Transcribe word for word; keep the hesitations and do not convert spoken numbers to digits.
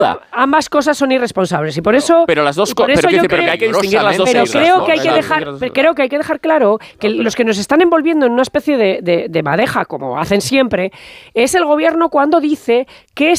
ambas cosas son irresponsables y por eso. Pero las dos cosas. Pero, pero que hay que distinguir las dos Pero cosas. creo ¿no? que hay que dejar, creo que hay que dejar claro que los que nos están envolviendo en una especie de, de, de madeja, como hacen siempre, es el gobierno cuando dice que